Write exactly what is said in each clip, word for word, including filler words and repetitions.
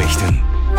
Nachrichten.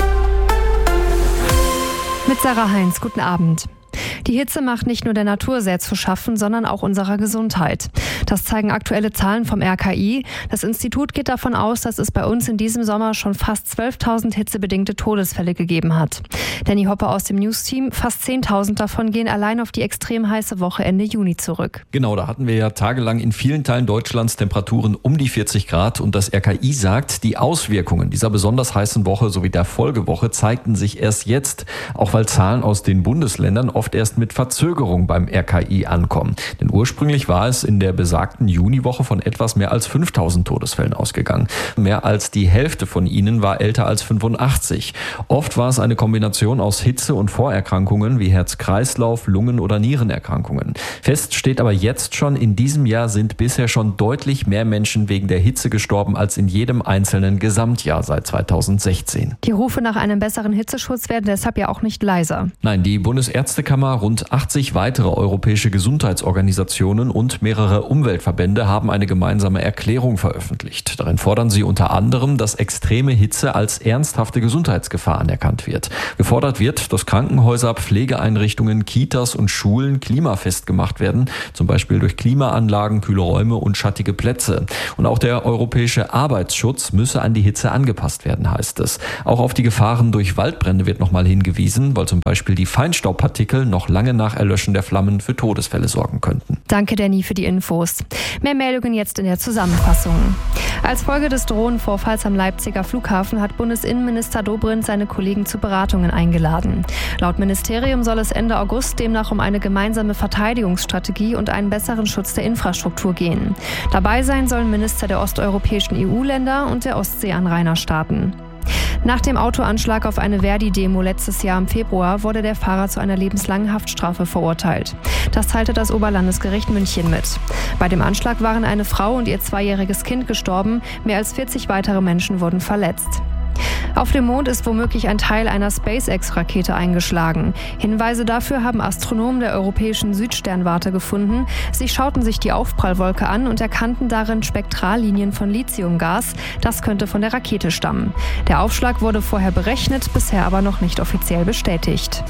Mit Sarah Heinz, guten Abend. Die Hitze macht nicht nur der Natur sehr zu schaffen, sondern auch unserer Gesundheit. Das zeigen aktuelle Zahlen vom R K I. Das Institut geht davon aus, dass es bei uns in diesem Sommer schon fast zwölftausend hitzebedingte Todesfälle gegeben hat. Danny Hoppe aus dem News-Team, fast zehntausend davon gehen allein auf die extrem heiße Woche Ende Juni zurück. Genau, da hatten wir ja tagelang in vielen Teilen Deutschlands Temperaturen um die vierzig Grad. Und das R K I sagt, die Auswirkungen dieser besonders heißen Woche sowie der Folgewoche zeigten sich erst jetzt, auch weil Zahlen aus den Bundesländern oft erst mit Verzögerung beim R K I ankommen. Denn ursprünglich war es in der besagten Juniwoche von etwas mehr als fünftausend Todesfällen ausgegangen. Mehr als die Hälfte von ihnen war älter als fünfundachtzig. Oft war es eine Kombination aus Hitze- und Vorerkrankungen wie Herz-Kreislauf-, Lungen- oder Nierenerkrankungen. Fest steht aber jetzt schon, in diesem Jahr sind bisher schon deutlich mehr Menschen wegen der Hitze gestorben als in jedem einzelnen Gesamtjahr seit zweitausendsechzehn. Die Rufe nach einem besseren Hitzeschutz werden deshalb ja auch nicht leiser. Nein, die Bundesärztekammer, rund achtzig weitere europäische Gesundheitsorganisationen und mehrere Umweltverbände haben eine gemeinsame Erklärung veröffentlicht. Darin fordern sie unter anderem, dass extreme Hitze als ernsthafte Gesundheitsgefahr anerkannt wird. Gefordert wird, dass Krankenhäuser, Pflegeeinrichtungen, Kitas und Schulen klimafest gemacht werden, zum Beispiel durch Klimaanlagen, kühle Räume und schattige Plätze. Und auch der europäische Arbeitsschutz müsse an die Hitze angepasst werden, heißt es. Auch auf die Gefahren durch Waldbrände wird nochmal hingewiesen, weil zum Beispiel die Feinstaubpartikel noch lange nach Erlöschen der Flammen für Todesfälle sorgen könnten. Danke, Danny, für die Infos. Mehr Meldungen jetzt in der Zusammenfassung. Als Folge des Drohnenvorfalls am Leipziger Flughafen hat Bundesinnenminister Dobrindt seine Kollegen zu Beratungen eingeladen. Laut Ministerium soll es Ende August demnach um eine gemeinsame Verteidigungsstrategie und einen besseren Schutz der Infrastruktur gehen. Dabei sein sollen Minister der osteuropäischen E U-Länder und der Ostseeanrainerstaaten. Nach dem Autoanschlag auf eine Verdi-Demo letztes Jahr im Februar wurde der Fahrer zu einer lebenslangen Haftstrafe verurteilt. Das teilte das Oberlandesgericht München mit. Bei dem Anschlag waren eine Frau und ihr zweijähriges Kind gestorben, mehr als vierzig weitere Menschen wurden verletzt. Auf dem Mond ist womöglich ein Teil einer SpaceX-Rakete eingeschlagen. Hinweise dafür haben Astronomen der europäischen Südsternwarte gefunden. Sie schauten sich die Aufprallwolke an und erkannten darin Spektrallinien von Lithiumgas. Das könnte von der Rakete stammen. Der Aufschlag wurde vorher berechnet, bisher aber noch nicht offiziell bestätigt.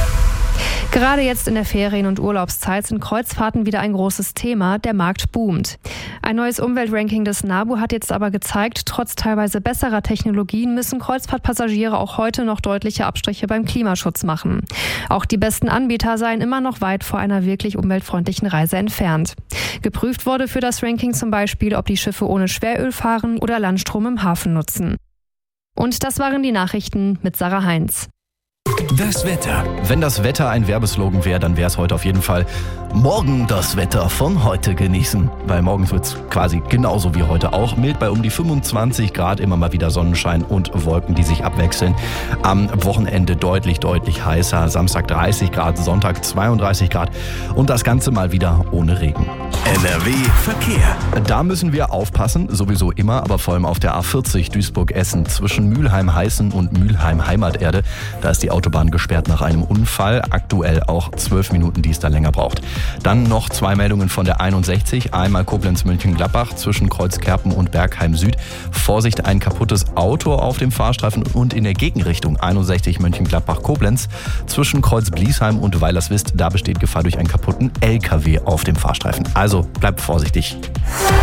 Gerade jetzt in der Ferien- und Urlaubszeit sind Kreuzfahrten wieder ein großes Thema. Der Markt boomt. Ein neues Umweltranking des NABU hat jetzt aber gezeigt, trotz teilweise besserer Technologien müssen Kreuzfahrtpassagiere auch heute noch deutliche Abstriche beim Klimaschutz machen. Auch die besten Anbieter seien immer noch weit vor einer wirklich umweltfreundlichen Reise entfernt. Geprüft wurde für das Ranking zum Beispiel, ob die Schiffe ohne Schweröl fahren oder Landstrom im Hafen nutzen. Und das waren die Nachrichten mit Sarah Heinz. Das Wetter. Wenn das Wetter ein Werbeslogan wäre, dann wäre es heute auf jeden Fall morgen das Wetter von heute genießen. Weil morgens wird es quasi genauso wie heute auch. Mild bei um die fünfundzwanzig Grad, immer mal wieder Sonnenschein und Wolken, die sich abwechseln. Am Wochenende deutlich, deutlich heißer. Samstag dreißig Grad, Sonntag zweiunddreißig Grad und das Ganze mal wieder ohne Regen. N R W Verkehr. Da müssen wir aufpassen, sowieso immer, aber vor allem auf der A vierzig Duisburg-Essen zwischen Mülheim-Heißen und Mülheim-Heimaterde. Da ist die Autobahn gesperrt nach einem Unfall. Aktuell auch zwölf Minuten, die es da länger braucht. Dann noch zwei Meldungen von der einundsechzig. Einmal Koblenz-Mönchengladbach zwischen Kreuzkerpen und Bergheim Süd. Vorsicht, ein kaputtes Auto auf dem Fahrstreifen und in der Gegenrichtung einundsechzig Mönchengladbach-Koblenz zwischen Kreuz-Bliesheim und Weilerswist. Da besteht Gefahr durch einen kaputten L K W auf dem Fahrstreifen. Also bleibt vorsichtig.